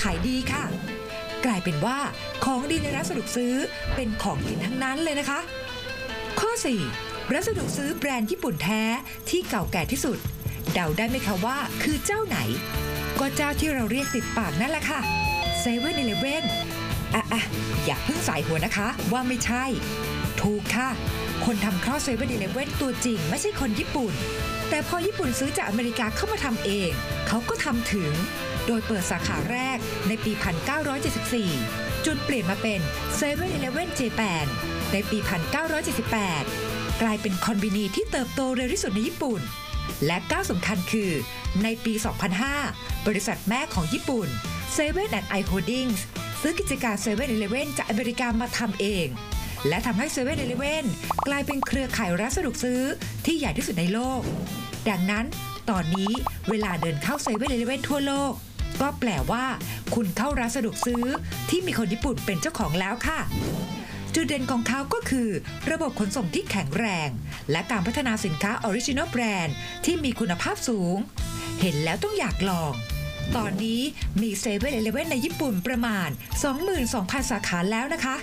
ขายดีค่ะกลายเป็นว่าของดีในร้านสะดวกซื้อเป็นของกินทั้งนั้นเลยนะคะข้อ 4. ร้านสะดวกซื้อแบรนด์ญี่ปุ่นแท้ที่เก่าแก่ที่สุดเดาได้ไหมคะว่าคือเจ้าไหนก็เจ้าที่เราเรียกติดปากนั่นแหละค่ะ7-Eleven อย่าเพิ่งสายหัวนะคะว่าไม่ใช่ถูกค่ะคนทำข้าว7-Eleven ตัวจริงไม่ใช่คนญี่ปุ่นแต่พอญี่ปุ่นซื้อจากอเมริกาเข้ามาทำเองเขาก็ทำถึงโดยเปิดสาขาแรกในปี 1974 จนเปลี่ยนมาเป็น7-Eleven Japan ในปี 1978 กลายเป็นคอนบินีที่เติบโตเร็วที่สุดในญี่ปุ่นและก้าวสำคัญคือในปี 2005 บริษัทแม่ของญี่ปุ่น 7&i Holdings ซื้อกิจการ 7-Eleven จากอเมริกามาทำเองและทำให้ 7-Eleven กลายเป็นเครือข่ายร้านสะดวกซื้อที่ใหญ่ที่สุดในโลกดังนั้นตอนนี้เวลาเดินเข้า 7-Eleven ทั่วโลกก็แปลว่าคุณเข้าร้านสะดวกซื้อที่มีคนญี่ปุ่นเป็นเจ้าของแล้วค่ะจุดเด่นของเขาก็คือระบบขนส่งที่แข็งแรงและการพัฒนาสินค้า Original Brand ที่มีคุณภาพสูงเห็นแล้วต้องอยากลองตอนนี้มี 7-Eleven ในญี่ปุ่นประมาณ 22,000 สาขาแล้วนะคะ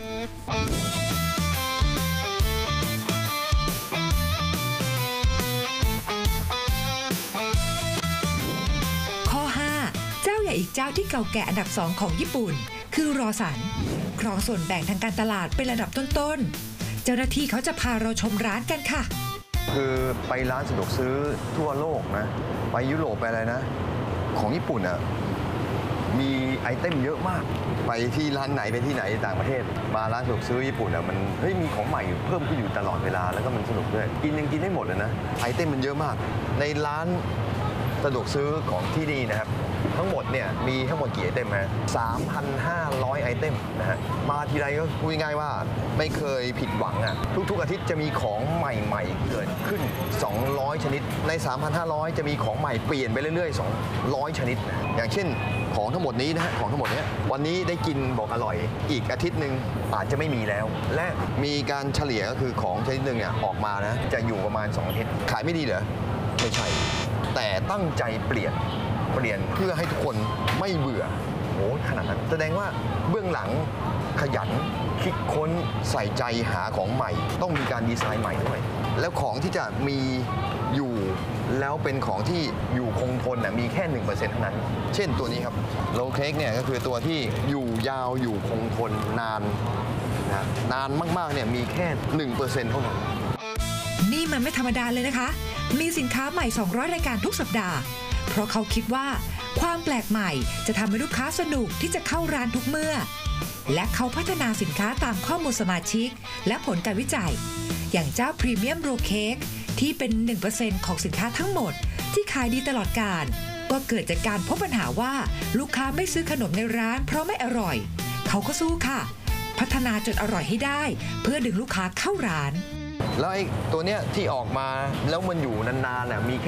ข้อ 5 เจ้าใหญ่อีกเจ้าที่เก่าแก่อันดับ 2 ของญี่ปุ่นคือรอสันครองส่วนแบ่งทางการตลาดเป็นระดับต้นๆเจ้าหน้าที่เขาจะพาเราชมร้านกันค่ะคือไปร้านสะดวกซื้อทั่วโลกนะไปยุโรปไปอะไรนะของญี่ปุ่นอ่ะมีไอเทมเยอะมากไปที่ร้านไหนไปที่ไหนต่างประเทศมาร้านสะดวกซื้อญี่ปุ่นอ่ะมันมีของใหม่เพิ่มขึ้นอยู่ตลอดเวลาแล้วก็มันสนุกด้วยยังกินได้หมดเลยนะไอเทมมันเยอะมากในร้านสะดวกซื้อของที่นี่นะครับทั้งหมดเนี่ยมีทั้งหมดกี่ไอเทมฮะ 3,500 ไอเทมนะฮะมาทีไรก็พูดง่ายว่าไม่เคยผิดหวังอ่ะทุกอาทิตย์จะมีของใหม่ๆเกิดขึ้น200ชนิดใน 3,500 จะมีของใหม่เปลี่ยนไปเรื่อยๆ200ชนิดอย่างเช่นของทั้งหมดนี้นะฮะของทั้งหมดนี้วันนี้ได้กินบอกอร่อยอีกอาทิตย์นึงอาจจะไม่มีแล้วและมีการเฉลี่ยก็คือของชนิดนึงเนี่ยออกมานะจะอยู่ประมาณ2อาทิตย์ขายไม่ดีเหรอไม่ใช่แต่ตั้งใจเปลี่ยนเพื่อให้ทุกคนไม่เบื่อโอ้ขนาดนั้นแสดงว่าเบื้องหลังขยันคิดค้นใส่ใจหาของใหม่ต้องมีการดีไซน์ใหม่ด้วยแล้วของที่จะมีอยู่แล้วเป็นของที่อยู่คงทนมีแค่ 1% เท่านั้นเช่นตัวนี้ครับโลเค้กเนี่ยก็คือตัวที่อยู่ยาวอยู่คงทนนานนะนานมากๆเนี่ยมีแค่ 1% เท่านั้นนี่มันไม่ธรรมดาเลยนะคะมีสินค้าใหม่200รายการทุกสัปดาห์เพราะเขาคิดว่าความแปลกใหม่จะทำให้ลูกค้าสนุกที่จะเข้าร้านทุกเมื่อและเขาพัฒนาสินค้าตามข้อมูลสมาชิกและผลการวิจัยอย่างเจ้าพรีเมียมโรเค้กที่เป็น 1% ของสินค้าทั้งหมดที่ขายดีตลอดกาลก็เกิดจากการพบปัญหาว่าลูกค้าไม่ซื้อขนมในร้านเพราะไม่อร่อยเขาก็สู้ค่ะพัฒนาจนอร่อยให้ได้เพื่อดึงลูกค้าเข้าร้านแล้วไอ้ตัวเนี้ยที่ออกมาแล้วมันอยู่นานๆมีแค่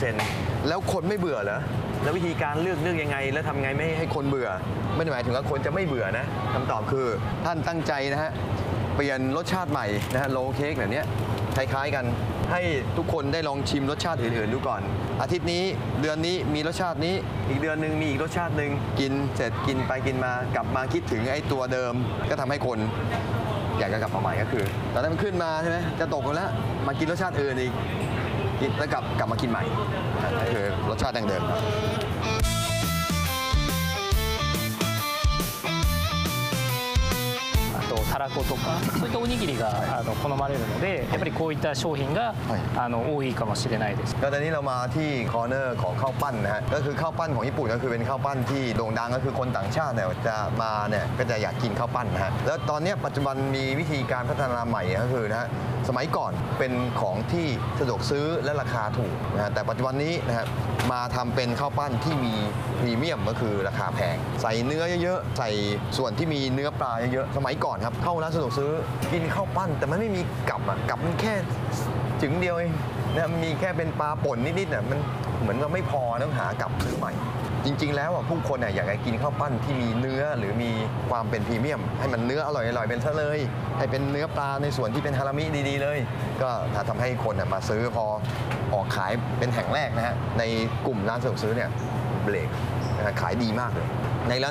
1% แล้วคนไม่เบื่อเหรอแล้ววิธีการเลือกยังไงแล้วทำไงไม่ให้คนเบื่อไม่ได้หมายถึงว่าคนจะไม่เบื่อนะคำตอบคือท่านตั้งใจนะฮะเปลี่ยนรสชาติใหม่นะฮะโลเค้กแบบนี้คล้ายๆกันให้ทุกคนได้ลองชิมรสชาติอื่นๆดูก่อนอาทิตย์นี้เดือนนี้มีรสชาตินี้อีกเดือนนึงมีอีกรสชาตินึงกินเสร็จกินไปกินมากลับมาคิดถึงไอ้ตัวเดิมก็ทำให้คนอยากจะกลับมาใหม่ก็คือตอนนั้นมันขึ้นมาใช่ไหมจะตกแล้วมากินรสชาติอื่นอีกแล้วกลับมากินใหม่คือรสชาติดั้งเดิมたらことかそういったおにぎりが好まれるのでやっぱりこういった商品が多いかもしれないですแล้วตอนนี้เรามาที่คอร์เนอร์ของข้าวปั้นนะฮะก็คือข้าวปั้นของญี่ปุ่นก็คือเป็นข้าวปั้นที่โด่งดังก็คือคนต่างชาติเนี่ยจะมาเนี่ยก็จะอยากกินข้าวปั้นนะฮะแล้วตอนนี้ปัจจุบันมีวิธีการพัฒนาใหม่ก็คือนะฮะสมัยก่อนเป็นของที่สะดวกซื้อและราคาถูกนะฮะแต่ปัจจุบันนี้นะฮะมาทำเป็นข้าวปั้นที่มีพรีเมียมก็คือราคาแพงใส่เนื้อเยอะๆใส่ส่วนที่มีเนื้อปลาเยอะๆสมัยก่อนครับเข้าร้านสะดวกซื้อกินข้าวปั้นแต่มันไม่มีกับมันแค่จึงเดียวเองนะมีแค่เป็นปลาป่นนิดๆน่ะมันเหมือนเราไม่พอต้องหากับซื้อใหม่จริงๆแล้วผู้คนอยากจะกินข้าวปั้นที่มีเนื้อหรือมีความเป็นพรีเมียมให้มันเนื้ออร่อยๆเป็นซะเลยให้เป็นเนื้อปลาในส่วนที่เป็นฮารามิดีๆเลยก็ทำให้คนมาซื้อพอออกขายเป็นแห่งแรกนะฮะในกลุ่มร้านสะดวกซื้อเนี่ยเบรกขายดีมากเลยในร้าน